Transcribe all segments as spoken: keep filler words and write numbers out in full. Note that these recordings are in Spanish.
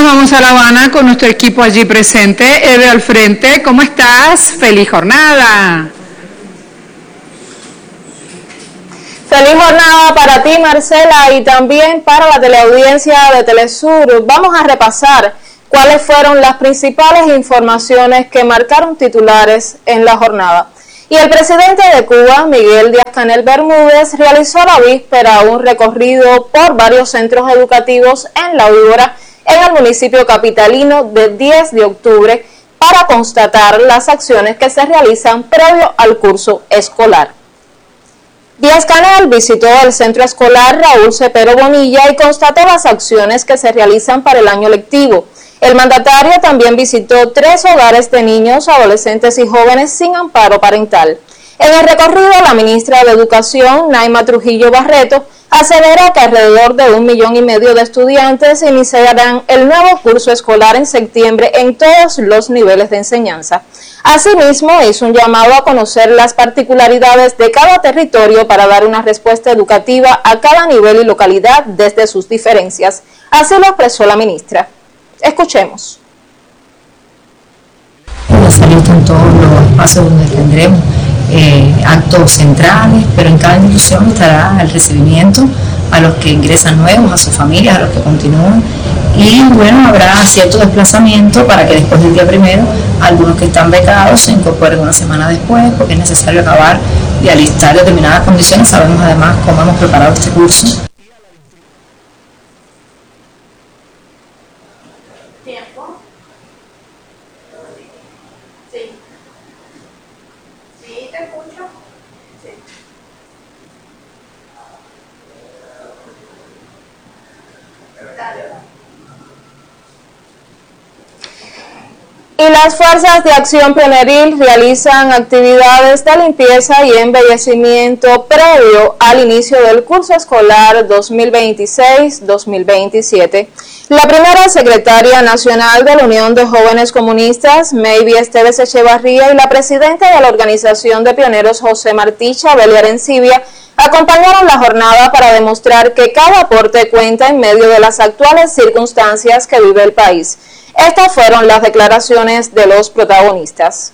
vamos a La Habana con nuestro equipo allí presente. Eve al frente, ¿cómo estás? ¡Feliz jornada! Feliz jornada para ti, Marcela, y también para la teleaudiencia de Telesur. Vamos a repasar cuáles fueron las principales informaciones que marcaron titulares en la jornada. Y el presidente de Cuba, Miguel Díaz-Canel Bermúdez, realizó a la víspera un recorrido por varios centros educativos en La Víbora, en el municipio capitalino, de diez de octubre, para constatar las acciones que se realizan previo al curso escolar. Díaz-Canel visitó el centro escolar Raúl Cepero Bonilla y constató las acciones que se realizan para el año lectivo. El mandatario también visitó tres hogares de niños, adolescentes y jóvenes sin amparo parental. En el recorrido, la ministra de Educación, Naima Trujillo Barreto, asevera que alrededor de un millón y medio de estudiantes iniciarán el nuevo curso escolar en septiembre en todos los niveles de enseñanza. Asimismo, hizo un llamado a conocer las particularidades de cada territorio para dar una respuesta educativa a cada nivel y localidad desde sus diferencias. Así lo expresó la ministra. Escuchemos. Vamos a salir con todos los espacios donde tendremos eh, actos centrales, pero en cada institución estará el recibimiento a los que ingresan nuevos, a sus familias, a los que continúan, y bueno, habrá cierto desplazamiento para que después del día primero algunos que están becados se incorporen una semana después, porque es necesario acabar de alistar determinadas condiciones. Sabemos además cómo hemos preparado este curso. ¿Tiempo? Sí. ¿Sí te escucho? Sí. Dale. Y las fuerzas de acción pioneril realizan actividades de limpieza y embellecimiento previo al inicio del curso escolar dos mil veintiséis dos mil veintisiete. La primera secretaria nacional de la Unión de Jóvenes Comunistas, Maybe Esteves Echevarría, y la presidenta de la Organización de Pioneros, José Martí Chabeli Arencibia, acompañaron la jornada para demostrar que cada aporte cuenta en medio de las actuales circunstancias que vive el país. Estas fueron las declaraciones de los protagonistas.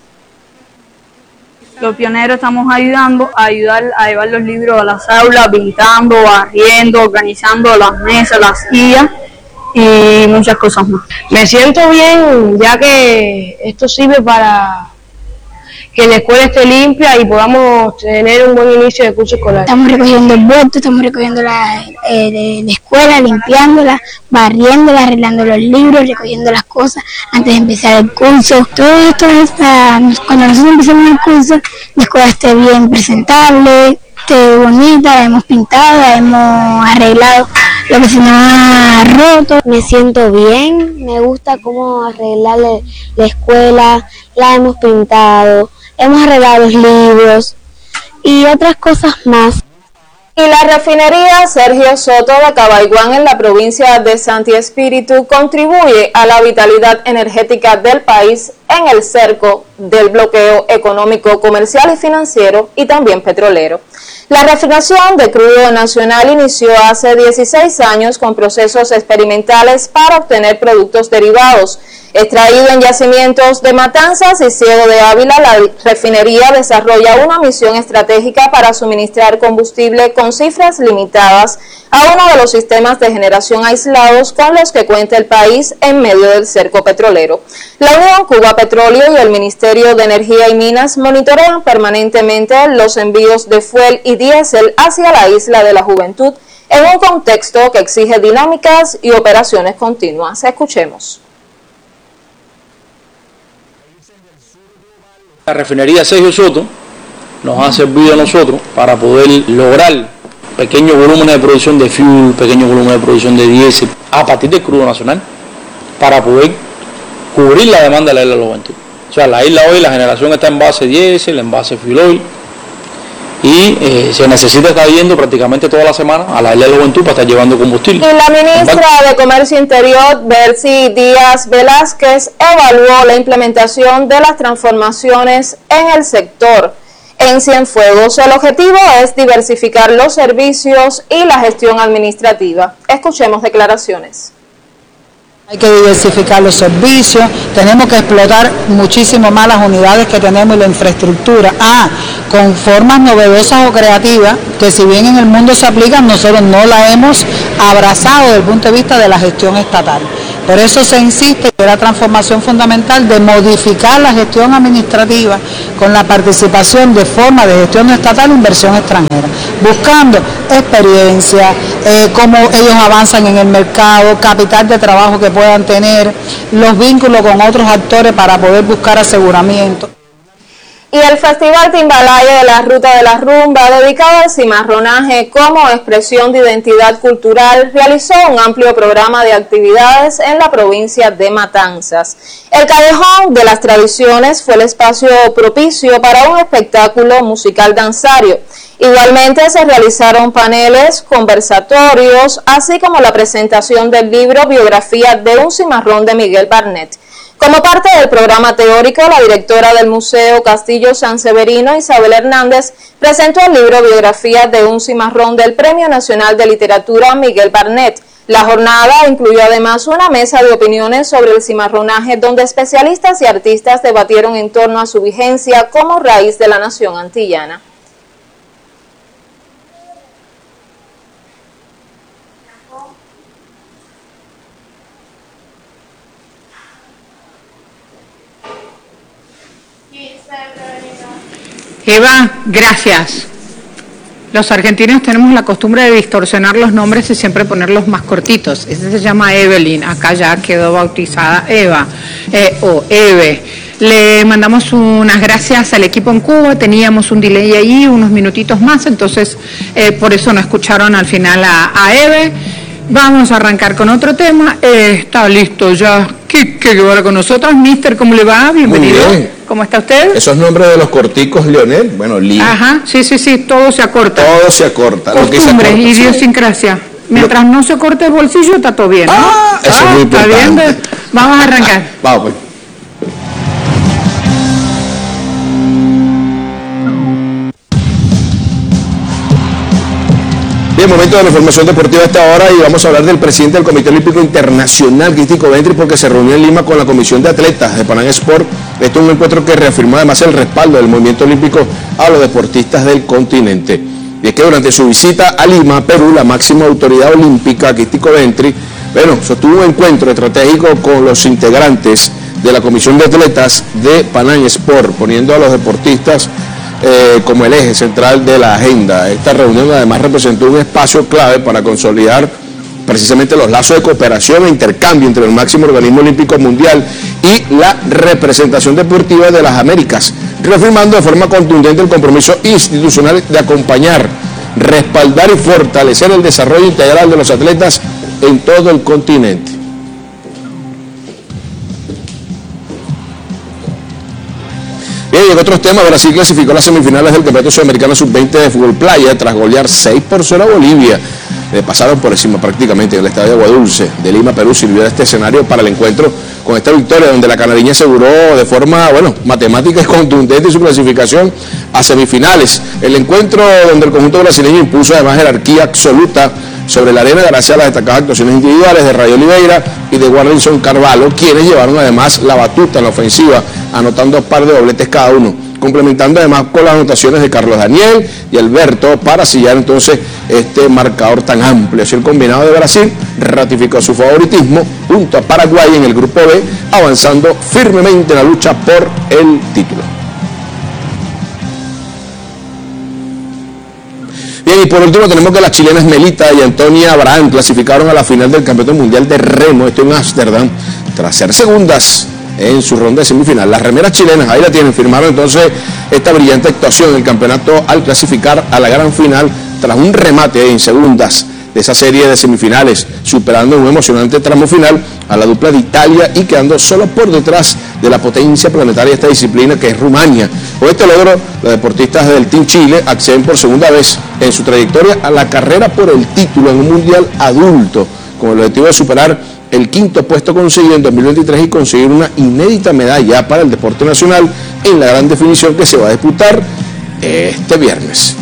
Los pioneros estamos ayudando a ayudar a llevar los libros a las aulas, pintando, barriendo, organizando las mesas, las sillas y muchas cosas más. Me siento bien, ya que esto sirve para que la escuela esté limpia y podamos tener un buen inicio de curso escolar. Estamos recogiendo el voto, estamos recogiendo la, eh, la escuela, limpiándola, barriéndola, arreglando los libros, recogiendo las cosas antes de empezar el curso. Todo esto está, cuando nosotros empezamos el curso, la escuela esté bien presentable, esté bonita, la hemos pintado, la hemos arreglado lo que se nos ha roto. Me siento bien, me gusta cómo arreglar la escuela, la hemos pintado, hemos arreglado los libros y otras cosas más. Y la refinería Sergio Soto de Cabaiguán en la provincia de Santi Espíritu contribuye a la vitalidad energética del país en el cerco del bloqueo económico, comercial y financiero y también petrolero. La refinación de crudo nacional inició hace dieciséis años con procesos experimentales para obtener productos derivados. Extraído en yacimientos de Matanzas y Ciego de Ávila, la refinería desarrolla una misión estratégica para suministrar combustible con cifras limitadas a uno de los sistemas de generación aislados con los que cuenta el país en medio del cerco petrolero. La Unión Cuba Petróleo y el Ministerio de Energía y Minas monitorean permanentemente los envíos de fuel y diésel hacia la Isla de la Juventud en un contexto que exige dinámicas y operaciones continuas. Escuchemos. La refinería Sergio Soto nos ha servido a nosotros para poder lograr pequeños volúmenes de producción de fuel, pequeños volúmenes de producción de diésel a partir del crudo nacional para poder cubrir la demanda de la isla de la Juventud. O sea, la isla hoy, la generación está en base diésel, en base fuel oil, y eh, se necesita estar yendo prácticamente toda la semana a la isla de la Juventud para estar llevando combustible. Y la ministra de Comercio Interior, Bercy Díaz Velázquez, evaluó la implementación de las transformaciones en el sector. En Cienfuegos, el objetivo es diversificar los servicios y la gestión administrativa. Escuchemos declaraciones. Hay que diversificar los servicios, tenemos que explotar muchísimo más las unidades que tenemos y la infraestructura. Ah, con formas novedosas o creativas, que si bien en el mundo se aplican, nosotros no la hemos abrazado desde el punto de vista de la gestión estatal. Por eso se insiste en la transformación fundamental de modificar la gestión administrativa con la participación de forma de gestión estatal e inversión extranjera, buscando experiencia, eh, cómo ellos avanzan en el mercado, capital de trabajo que puedan tener, los vínculos con otros actores para poder buscar aseguramiento. Y el Festival Timbalayo de la Ruta de la Rumba, dedicado al cimarronaje como expresión de identidad cultural, realizó un amplio programa de actividades en la provincia de Matanzas. El Callejón de las Tradiciones fue el espacio propicio para un espectáculo musical danzario. Igualmente se realizaron paneles, conversatorios, así como la presentación del libro Biografía de un cimarrón de Miguel Barnett. Como parte del programa teórico, la directora del Museo Castillo San Severino, Isabel Hernández, presentó el libro Biografía de un cimarrón del Premio Nacional de Literatura Miguel Barnett. La jornada incluyó además una mesa de opiniones sobre el cimarronaje, donde especialistas y artistas debatieron en torno a su vigencia como raíz de la nación antillana. Eva, gracias. Los argentinos tenemos la costumbre de distorsionar los nombres y siempre ponerlos más cortitos. Este se llama Evelyn, acá ya quedó bautizada Eva eh, o Eve. Le mandamos unas gracias al equipo en Cuba, teníamos un delay ahí, unos minutitos más, entonces eh, por eso no escucharon al final a, a Eve. Vamos a arrancar con otro tema. Eh, está listo ya. ¿Qué, qué va con nosotros? Mister, ¿cómo le va? Bienvenido. Muy bien. ¿Cómo está usted? Esos nombres de los corticos, Leonel, bueno, Lee. Ajá, sí, sí, sí, todo se acorta. Todo se acorta. Costumbre, idiosincrasia. Mientras no se corte el bolsillo, está todo bien, ¿no? Ah, eso ah, es muy importante. ¿Está bien? Vamos a arrancar. Vamos, pues. Bien, momento de la información deportiva a esta hora y vamos a hablar del presidente del Comité Olímpico Internacional, Cristico Ventris, porque se reunió en Lima con la Comisión de Atletas de Panam Sport. Esto es un encuentro que reafirmó además el respaldo del movimiento olímpico a los deportistas del continente. Y es que durante su visita a Lima, Perú, la máxima autoridad olímpica, Cristico Ventris, bueno, sostuvo un encuentro estratégico con los integrantes de la Comisión de Atletas de Panam Sport, poniendo a los deportistas Eh, como el eje central de la agenda. Esta reunión además representó un espacio clave para consolidar precisamente los lazos de cooperación e intercambio entre el máximo organismo olímpico mundial y la representación deportiva de las Américas, reafirmando de forma contundente el compromiso institucional de acompañar, respaldar y fortalecer el desarrollo integral de los atletas en todo el continente. Bien, y en otros temas, Brasil clasificó las semifinales del Campeonato Sudamericano sub veinte de fútbol playa tras golear seis por cero a Bolivia. Le pasaron por encima prácticamente en el estadio de Aguadulce de Lima, Perú. Sirvió de este escenario para el encuentro con esta victoria, donde la canariña aseguró de forma, bueno, matemática y contundente su clasificación a semifinales. El encuentro donde el conjunto brasileño impuso además jerarquía absoluta sobre la arena gracias a las destacadas actuaciones individuales de Ray Oliveira y de Warlinson Carvalho, quienes llevaron además la batuta en la ofensiva, anotando un par de dobletes cada uno, complementando además con las anotaciones de Carlos Daniel y Alberto para sellar entonces este marcador tan amplio. Así el combinado de Brasil ratificó su favoritismo junto a Paraguay en el grupo B, avanzando firmemente en la lucha por el título. Bien, y por último tenemos que las chilenas Melita y Antonia Abraham clasificaron a la final del Campeonato Mundial de Remo, esto en Ámsterdam, tras ser segundas en su ronda de semifinal. Las remeras chilenas, ahí la tienen, firmaron entonces esta brillante actuación en el campeonato al clasificar a la gran final tras un remate en segundas de esa serie de semifinales, superando en un emocionante tramo final a la dupla de Italia y quedando solo por detrás de la potencia planetaria de esta disciplina que es Rumania. Con este logro, los deportistas del Team Chile acceden por segunda vez en su trayectoria a la carrera por el título en un mundial adulto, con el objetivo de superar el quinto puesto conseguido en dos mil veintitrés y conseguir una inédita medalla para el deporte nacional en la gran definición que se va a disputar este viernes.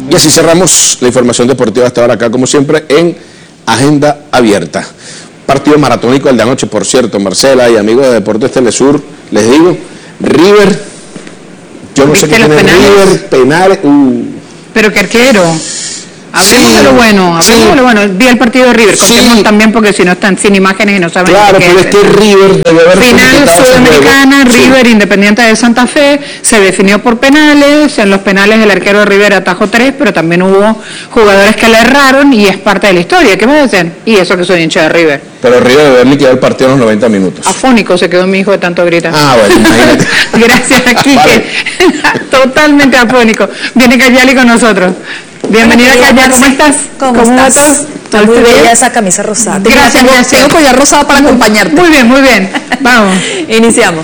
Y así cerramos la información deportiva hasta ahora acá, como siempre, en Agenda Abierta. Partido maratónico el de anoche, por cierto, Marcela y amigos de Deportes Telesur, les digo, River, yo no sé qué tiene River, penales, uh. Pero qué arquero. Hablemos sí, de lo bueno, hablemos sí. de lo bueno. Vi el partido de River, contemos sí. también porque si no están sin imágenes y no saben claro, qué pero es. es que River debe haber final sudamericana, River sí. Independiente de Santa Fe, se definió por penales, en los penales el arquero de River atajó tres, pero también hubo jugadores que le erraron y es parte de la historia, ¿qué me dicen? Y eso que soy hincha de River. Pero River debe haber liquidado el partido en los noventa minutos. Afónico se quedó mi hijo de tanto gritar. Ah, bueno, imagínate. Gracias, Quique. Vale. Totalmente afónico. Viene Cayali con nosotros. Bienvenida, Cayali, ¿cómo estás? ¿Cómo, ¿Cómo estás? estás? Está muy bella esa camisa rosada. Gracias, gracias. Tengo collar rosado para muy, acompañarte. Muy bien, muy bien. Vamos. Iniciamos.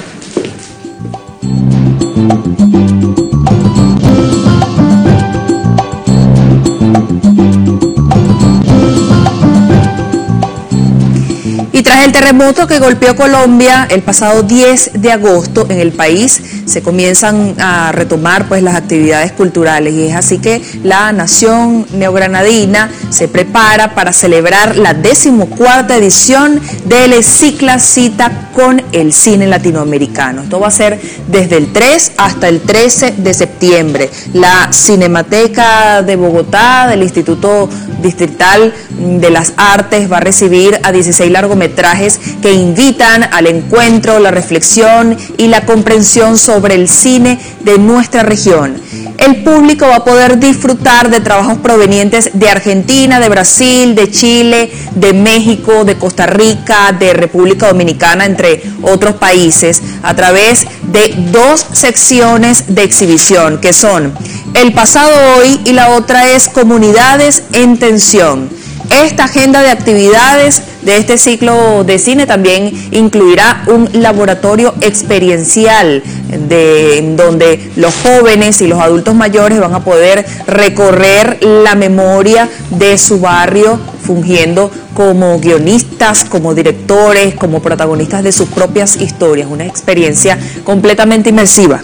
Y tras el terremoto que golpeó Colombia el pasado diez de agosto en el país, se comienzan a retomar pues las actividades culturales y es así que la nación neogranadina se prepara para celebrar la decimocuarta edición del Cicla Cita con el cine latinoamericano. Esto va a ser desde el tres hasta el trece de septiembre. La Cinemateca de Bogotá del Instituto Distrital de las Artes va a recibir a dieciséis largometrajes que invitan al encuentro, la reflexión y la comprensión sobre el cine de nuestra región. El público va a poder disfrutar de trabajos provenientes de Argentina, de Brasil, de Chile, de México, de Costa Rica, de República Dominicana, entre otros países, a través de dos secciones de exhibición, que son El Pasado Hoy y la otra es Comunidades en Tensión. Esta agenda de actividades de este ciclo de cine también incluirá un laboratorio experiencial de, en donde los jóvenes y los adultos mayores van a poder recorrer la memoria de su barrio, fungiendo como guionistas, como directores, como protagonistas de sus propias historias. Una experiencia completamente inmersiva.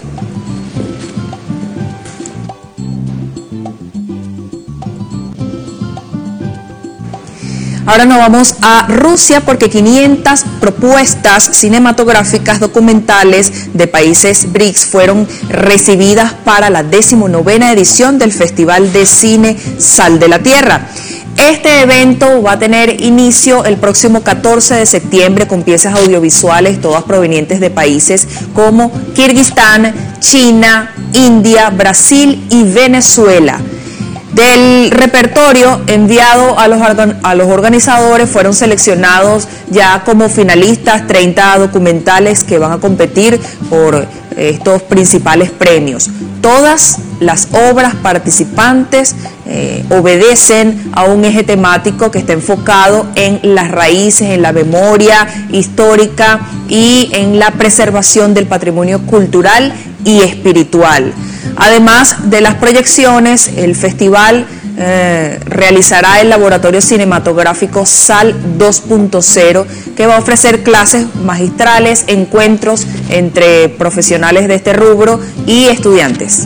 Ahora nos vamos a Rusia porque quinientas propuestas cinematográficas documentales de países B R I C S fueron recibidas para la decimonovena edición del Festival de Cine Sal de la Tierra. Este evento va a tener inicio el próximo catorce de septiembre con piezas audiovisuales, todas provenientes de países como Kirguistán, China, India, Brasil y Venezuela. Del repertorio enviado a los, a los organizadores fueron seleccionados ya como finalistas treinta documentales que van a competir por estos principales premios. Todas las obras participantes eh, obedecen a un eje temático que está enfocado en las raíces, en la memoria histórica y en la preservación del patrimonio cultural y espiritual. Además de las proyecciones, el festival eh, realizará el laboratorio cinematográfico SAL dos punto cero, que va a ofrecer clases magistrales, encuentros entre profesionales de este rubro y estudiantes.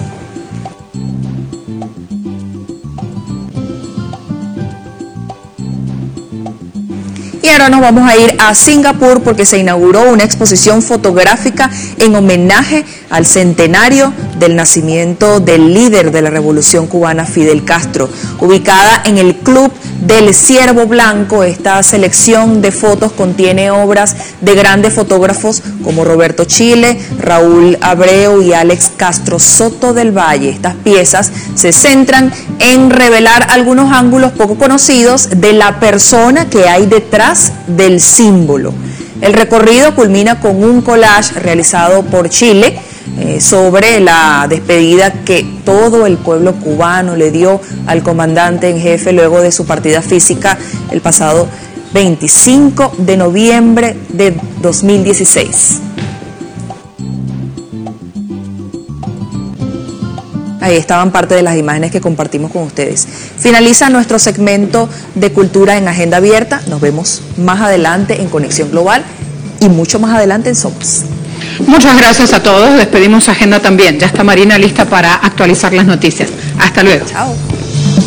Y ahora nos vamos a ir a Singapur porque se inauguró una exposición fotográfica en homenaje al centenario del nacimiento del líder de la Revolución Cubana, Fidel Castro. Ubicada en el Club del Ciervo Blanco, esta selección de fotos contiene obras de grandes fotógrafos como Roberto Chile, Raúl Abreu y Alex Castro Soto del Valle. Estas piezas se centran en revelar algunos ángulos poco conocidos de la persona que hay detrás del símbolo. El recorrido culmina con un collage realizado por Chile eh, sobre la despedida que todo el pueblo cubano le dio al comandante en jefe luego de su partida física el pasado veinticinco de noviembre de dos mil dieciséis. Ahí estaban parte de las imágenes que compartimos con ustedes. Finaliza nuestro segmento de cultura en Agenda Abierta. Nos vemos más adelante en Conexión Global y mucho más adelante en Somos. Muchas gracias a todos. Despedimos Agenda también. Ya está Marina lista para actualizar las noticias. Hasta luego. Chao.